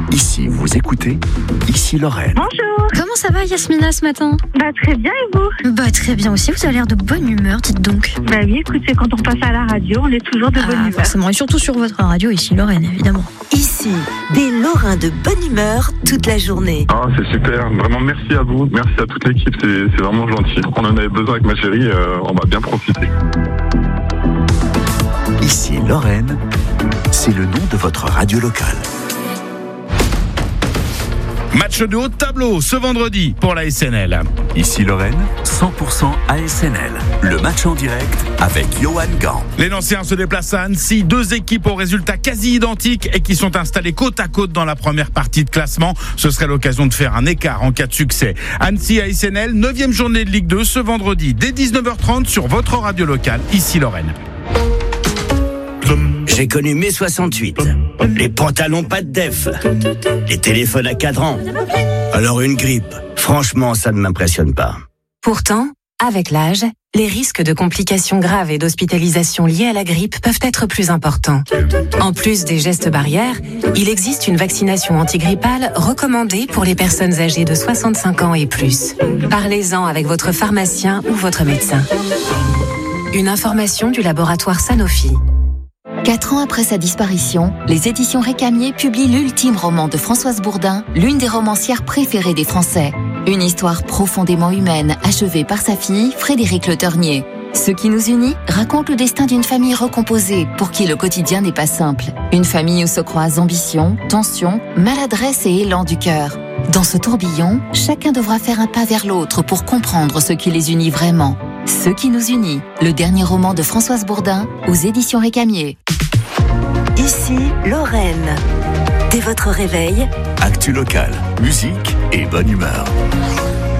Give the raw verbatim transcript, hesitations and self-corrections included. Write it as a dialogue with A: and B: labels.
A: Ici, vous écoutez, ici Lorraine.
B: Bonjour.
C: Comment ça va Yasmina ce matin?
B: Bah très bien et vous?
C: Bah très bien aussi, vous avez l'air de bonne humeur, dites donc.
B: Bah oui, écoute, c'est quand on passe à la radio, on est toujours de bonne
C: Ah
B: humeur.
C: forcément, et surtout sur votre radio ici Lorraine évidemment.
D: Ici, des Lorrains de bonne humeur toute la journée.
E: Ah, c'est super. Vraiment, merci à vous. Merci à toute l'équipe. C'est, c'est vraiment gentil. On en avait besoin avec ma chérie. Euh, on va bien profiter.
A: Ici Lorraine, c'est le nom de votre radio locale.
F: Match de haut de tableau ce vendredi pour la S N L.
A: Ici Lorraine, cent pour cent A S N L. Le match en direct avec Johan Gant.
F: Les Nancéens se déplacent à Annecy, deux équipes aux résultats quasi identiques et qui sont installées côte à côte dans la première partie de classement. Ce serait l'occasion de faire un écart en cas de succès. Annecy A S N L, neuvième journée de Ligue deux ce vendredi dès dix-neuf heures trente sur votre radio locale, ici Lorraine.
G: J'ai connu mai soixante-huit, les pantalons pas de def, les téléphones à cadran. Alors une grippe, franchement ça ne m'impressionne pas.
H: Pourtant, avec l'âge, les risques de complications graves et d'hospitalisation liées à la grippe peuvent être plus importants. En plus des gestes barrières, il existe une vaccination antigrippale recommandée pour les personnes âgées de soixante-cinq ans et plus. Parlez-en avec votre pharmacien ou votre médecin. Une information du laboratoire Sanofi.
I: Quatre ans après sa disparition, les éditions Récamier publient l'ultime roman de Françoise Bourdin, l'une des romancières préférées des Français. Une histoire profondément humaine, achevée par sa fille, Frédérique Le Ternier. Ce qui nous unit raconte le destin d'une famille recomposée, pour qui le quotidien n'est pas simple. Une famille où se croisent ambition, tension, maladresse et élan du cœur. Dans ce tourbillon, chacun devra faire un pas vers l'autre pour comprendre ce qui les unit vraiment. Ce qui nous unit, le dernier roman de Françoise Bourdin, aux éditions Récamier.
D: Ici, Lorraine. Dès votre réveil,
A: Actu locale, musique et bonne humeur.